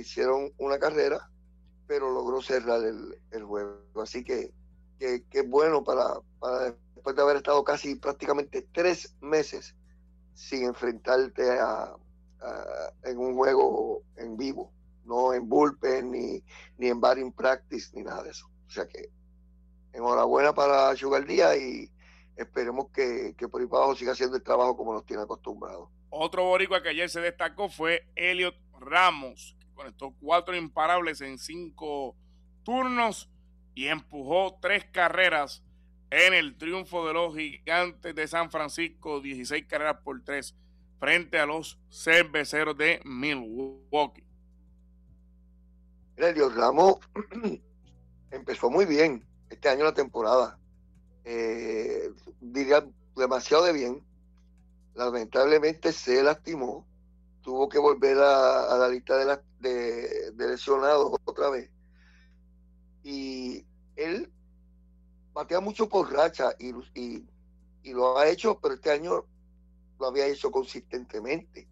hicieron una carrera, pero logró cerrar el juego. Así que es bueno para después de haber estado casi prácticamente 3 meses sin enfrentarte en un juego en vivo, no en bullpen, ni en batting practice, ni nada de eso. O sea que enhorabuena para Sugar Díaz y esperemos que por ahí para abajo siga haciendo el trabajo como nos tiene acostumbrados. Otro boricua que ayer se destacó fue Elliot Ramos, que conectó 4 imparables en 5 turnos y empujó 3 carreras en el triunfo de los Gigantes de San Francisco, 16 carreras por 3 frente a los Cerveceros de Milwaukee. Elliot Ramos empezó muy bien este año la temporada. Diría demasiado de bien. Lamentablemente se lastimó, tuvo que volver a la lista de lesionados otra vez. Y él batea mucho por racha y lo ha hecho, pero este año lo había hecho consistentemente.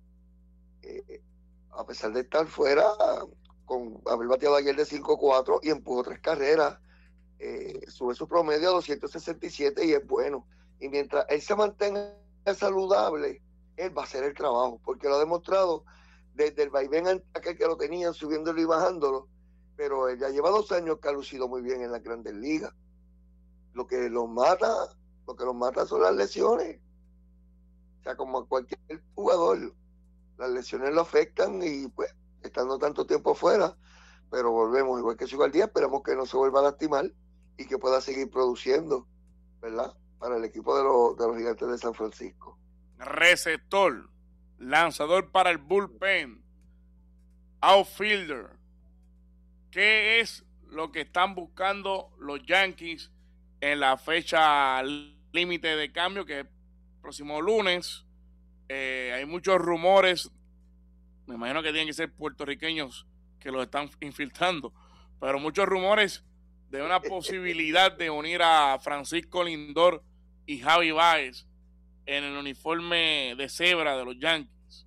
A pesar de estar fuera, con haber bateado ayer de 5-4 y empujó 3 carreras, sube su promedio a 267 y es bueno. Y mientras él se mantenga saludable, él va a hacer el trabajo, porque lo ha demostrado desde el vaivén aquel que lo tenían, subiéndolo y bajándolo, pero él ya lleva 2 años que ha lucido muy bien en las Grandes Ligas. Lo que los mata son las lesiones. O sea, como a cualquier jugador, las lesiones lo afectan y pues, estando tanto tiempo fuera, pero volvemos, igual que Sugar Díaz, esperamos que no se vuelva a lastimar y que pueda seguir produciendo, ¿verdad? Para el equipo de los Gigantes de San Francisco. Receptor, lanzador para el bullpen, outfielder. ¿Qué es lo que están buscando los Yankees en la fecha límite de cambio, que es el próximo lunes? Hay muchos rumores, me imagino que tienen que ser puertorriqueños que los están infiltrando, pero muchos rumores de una posibilidad de unir a Francisco Lindor y Javi Baez en el uniforme de cebra de los Yankees.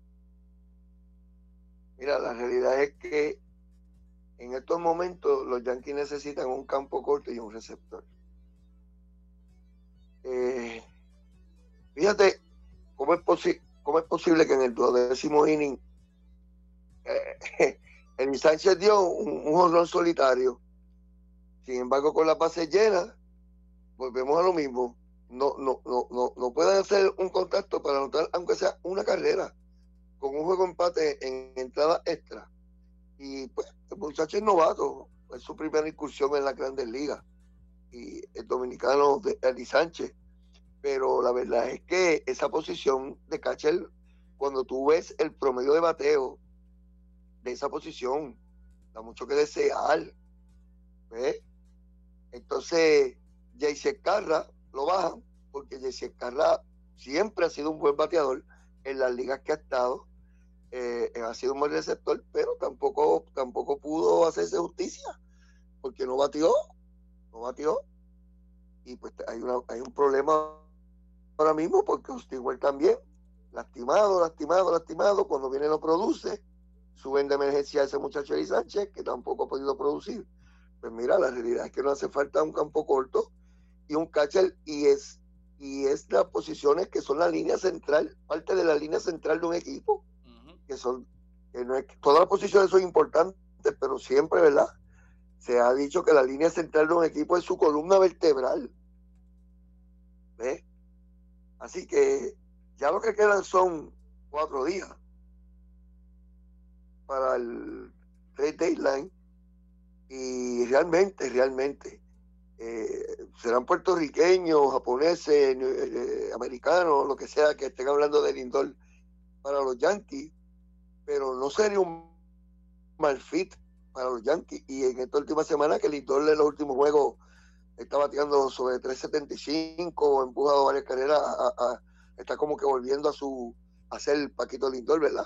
Mira, la realidad es que en estos momentos los Yankees necesitan un campo corto y un receptor. Fíjate cómo es posible que en el 12º inning el Sánchez dio un jonrón solitario. Sin embargo, con las bases llenas, volvemos a lo mismo. No pueden hacer un contacto para anotar, aunque sea una carrera, con un juego empate en entrada extra. Y pues el muchacho es novato, es su primera incursión en las Grandes Ligas. Y el dominicano Eli Sánchez. Pero la verdad es que esa posición de catcher, cuando tú ves el promedio de bateo de esa posición, da mucho que desear. ¿Ves? Entonces, Jayce Carra lo bajan, porque Jayce Carra siempre ha sido un buen bateador en las ligas que ha estado. Ha sido un buen receptor, pero tampoco pudo hacerse justicia, porque no batió. Y pues hay un problema ahora mismo, porque Stigwell también, lastimado, cuando viene no produce, suben de emergencia a ese muchacho Eli Sánchez, que tampoco ha podido producir. Pues mira, la realidad es que no hace falta un campo corto y un catcher, y es las posiciones que son la línea central, parte de la línea central de un equipo, que no es que todas las posiciones son importantes, pero siempre, ¿verdad? Se ha dicho que la línea central de un equipo es su columna vertebral. ¿Ves? Así que ya lo que quedan son 4 días para el trade deadline, y realmente serán puertorriqueños, japoneses, americanos, lo que sea, que estén hablando de Lindor para los Yankees, pero no sería un mal fit para los Yankees. Y en esta última semana que Lindor en los últimos juegos está bateando sobre 375, empujado varias carreras, está como que volviendo a ser Paquito Lindor, ¿verdad?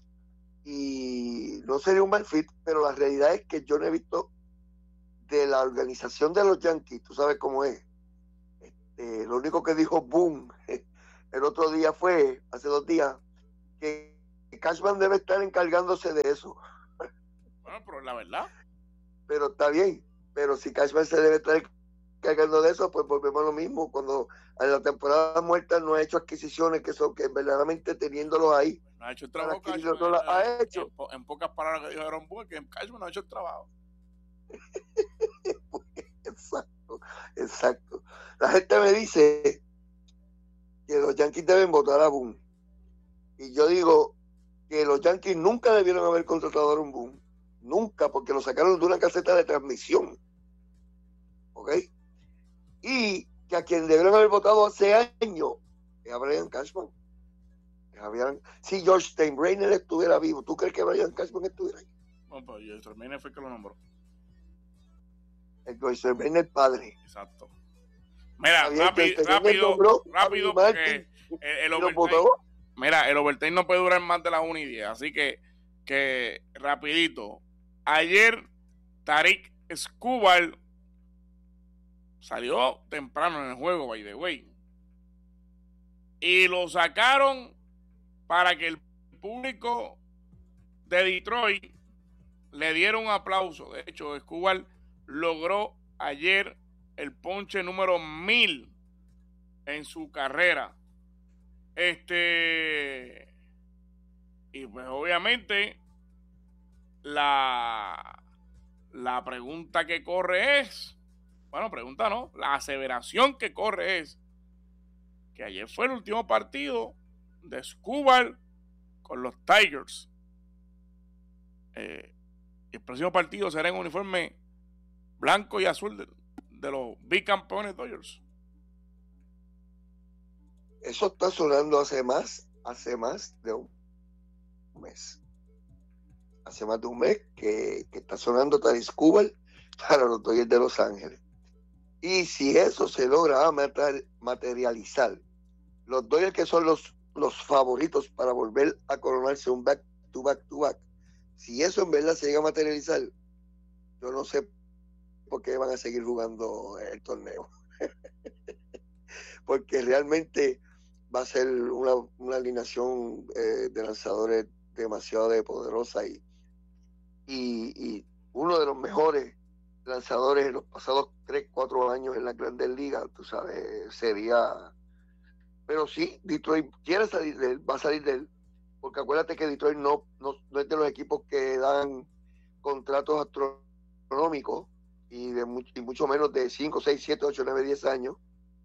Y no sería un mal fit, pero la realidad es que yo no he visto de la organización de los Yankees, tú sabes cómo es. Lo único que dijo boom el otro día hace 2 días, que Cashman debe estar encargándose de eso. Bueno, pero la verdad. Pero está bien. Pero si Cashman se debe estar cargando de eso, pues volvemos a lo mismo. Cuando en la temporada muerta no ha hecho adquisiciones que verdaderamente teniéndolos ahí. No ha hecho el trabajo Cashman, no las ha hecho. En pocas palabras que dijo Aaron Boone, que Cashman no ha hecho el trabajo. Exacto. La gente me dice que los Yankees deben votar a Boone. Y yo digo que los Yankees nunca debieron haber contratado a Aaron Boone. Nunca, porque lo sacaron de una caseta de transmisión. ¿Ok? Y que a quien debieron haber votado hace años es a Brian Cashman. Si George Steinbrenner estuviera vivo, ¿tú crees que Brian Cashman estuviera ahí? Bueno, pues George Steinbrenner fue el que lo nombró. El George Steinbrenner padre. Exacto. Mira, rápido, porque el overtime no puede durar más de las 1:10, así que rapidito. Ayer Tarik Skubal salió temprano en el juego, by the way, y lo sacaron para que el público de Detroit le diera un aplauso. De hecho, Skubal logró ayer el ponche número 1000 en su carrera. Y pues obviamente la pregunta que corre es, bueno, pregunta no, la aseveración que corre es que ayer fue el último partido de Skubal con los Tigers. El próximo partido será en uniforme blanco y azul de los bicampeones Dodgers. Eso está sonando hace más de un mes. Hace más de un mes que está sonando Tarik Skubal para los Dodgers de Los Ángeles. Y si eso se logra materializar, los Dodgers, que son los favoritos para volver a coronarse un back-to-back, si eso en verdad se llega a materializar, yo no sé por qué van a seguir jugando el torneo. Porque realmente va a ser una alineación de lanzadores demasiado poderosa y uno de los mejores lanzadores en los pasados 3-4 años en las Grandes Ligas, tú sabes, sería... Pero sí, Detroit quiere salir de él, va a salir de él, porque acuérdate que Detroit no es de los equipos que dan contratos astronómicos y mucho menos de 5, 6, 7, 8, 9, 10 años,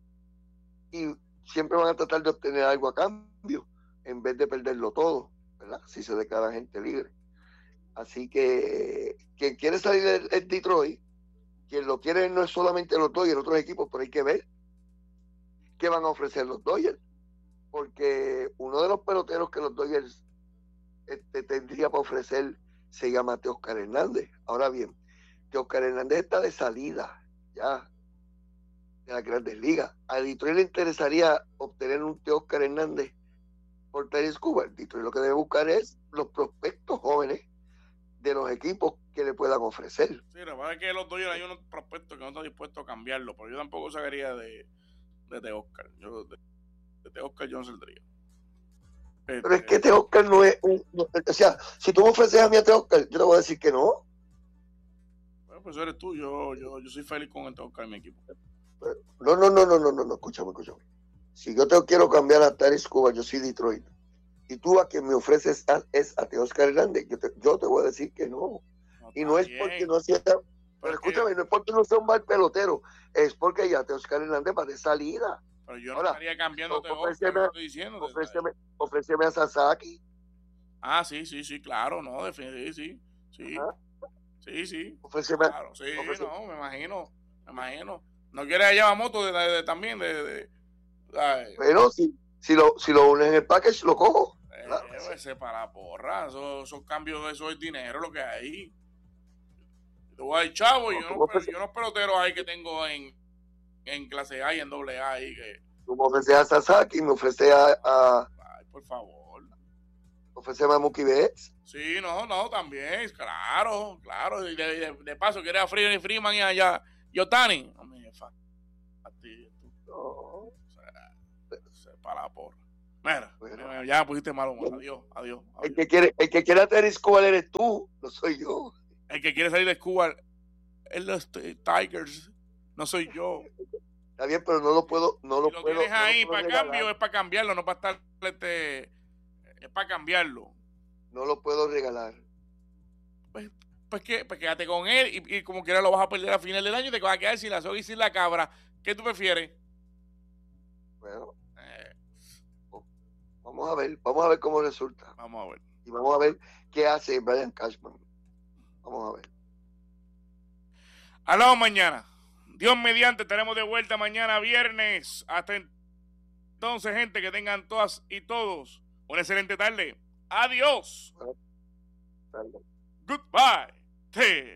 y siempre van a tratar de obtener algo a cambio en vez de perderlo todo, ¿verdad? Si se declara gente libre. Así que quien quiere salir es Detroit, quien lo quiere no es solamente los Dodgers, otros equipos, pero hay que ver qué van a ofrecer los Dodgers, porque uno de los peloteros que los Dodgers tendría para ofrecer se llama Teóscar Hernández. Ahora bien, Teóscar Hernández está de salida ya de las Grandes Ligas. A Detroit le interesaría obtener un Teóscar Hernández por Tarik Skubal. Detroit lo que debe buscar es los prospectos jóvenes de los equipos que le puedan ofrecer. Sí, la verdad es que los Dodgers hay unos prospectos que no están dispuestos a cambiarlo, pero yo tampoco sacaría de Teóscar. De Teóscar yo no saldría. Pero es que Teóscar no es o sea, si tú me ofreces a mí a Teóscar, yo te voy a decir que no. Bueno, pues eres tú, yo soy feliz con el Teóscar en mi equipo. No, escúchame. Si yo te quiero cambiar a Tarik Skubal, yo soy Detroit, y tú a quien me ofreces es a Teóscar Hernández, yo te voy a decir que no. Y no es porque no sea, pero escúchame, no es porque no sea un mal pelotero, es porque ya Teóscar Hernández va de salida. Pero yo no estaría cambiando Teóscar, estoy diciendo. Ofréceme a Sasaki. Ah, sí, claro, no, definitivamente, sí. Sí. Ofréceme, claro, sí, no, me imagino. ¿No quieres a Yamamoto también? Bueno, si lo unes en el package, lo cojo. Claro. Ese para la porra, esos cambios, eso es dinero lo que hay. Te voy a dar chavo, yo no peloteros ahí que tengo en clase A y en doble A ahí que... Tú me ofreces a Sasaki, me ofreces Ay, por favor. Ofreceme a Mookie Betts. Sí, no, también, claro. Y de paso, ¿quieres a Freeman y allá Yotani? No me fastidio. No. O sea, para la porra. Mira, bueno, ya me pusiste malo. Adiós. El que quiere a Tarik Skubal eres tú, no soy yo. El que quiere salir de Cuba es los Tigers, no soy yo. Está bien, pero no lo puedo, no lo Si lo puedo. tienes ahí No lo puedo para regalar. cambio, es para cambiarlo, no para estar es para cambiarlo. No lo puedo regalar. Pues quédate con él y como quiera lo vas a perder a final del año y te vas a quedar sin la soga y sin la cabra. ¿Qué tú prefieres? Bueno, vamos a ver cómo resulta. Vamos a ver. Y vamos a ver qué hace Brian Cashman. Vamos a ver. Hablamos mañana. Dios mediante, estaremos de vuelta mañana viernes. Hasta entonces, gente, que tengan todas y todos una excelente tarde. Adiós. Bueno, Goodbye.